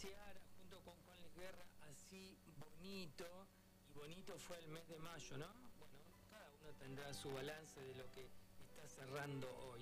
iniciar junto con Juan Luis Guerra así bonito, y bonito fue el mes de mayo, ¿no? Bueno, cada uno tendrá su balance de lo que está cerrando hoy.